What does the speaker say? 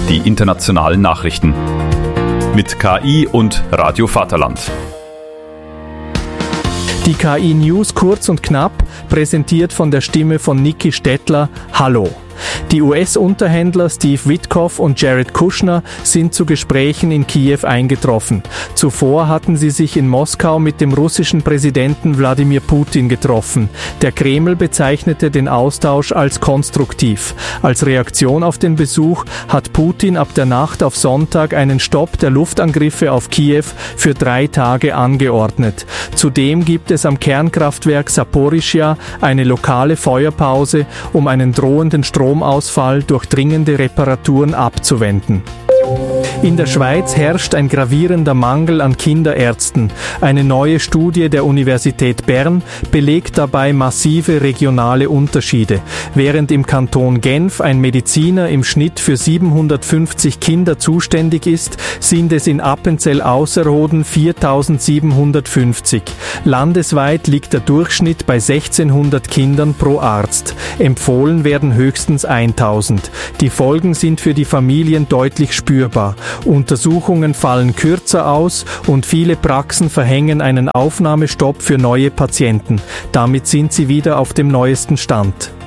die internationalen Nachrichten. Mit KI und Radio Vaterland. Die KI News kurz und knapp, präsentiert von der Stimme von Niki Stettler. Hallo. Die US-Unterhändler Steve Witkoff und Jared Kushner sind zu Gesprächen in Kiew eingetroffen. Zuvor hatten sie sich in Moskau mit dem russischen Präsidenten Wladimir Putin getroffen. Der Kreml bezeichnete den Austausch als konstruktiv. Als Reaktion auf den Besuch hat Putin ab der Nacht auf Sonntag einen Stopp der Luftangriffe auf Kiew für 3 Tage angeordnet. Zudem gibt es am Kernkraftwerk Saporischschja eine lokale Feuerpause, um einen drohenden Stromausfall durch dringende Reparaturen abzuwenden. In der Schweiz herrscht ein gravierender Mangel an Kinderärzten. Eine neue Studie der Universität Bern belegt dabei massive regionale Unterschiede. Während im Kanton Genf ein Mediziner im Schnitt für 750 Kinder zuständig ist, sind es in Appenzell-Ausserrhoden 4750. Landesweit liegt der Durchschnitt bei 1600 Kindern pro Arzt. Empfohlen werden höchstens 1000. Die Folgen sind für die Familien deutlich spürbar. Untersuchungen fallen kürzer aus und viele Praxen verhängen einen Aufnahmestopp für neue Patienten. Damit sind sie wieder auf dem neuesten Stand.